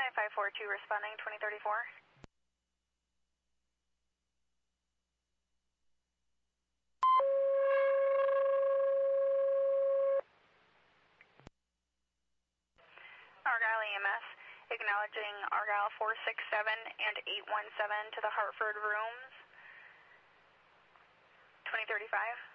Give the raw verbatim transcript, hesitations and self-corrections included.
nine five four two responding, twenty thirty-four. Argyle E M S, acknowledging Argyle four six seven and eight one seven to the Hartford rooms, twenty thirty-five.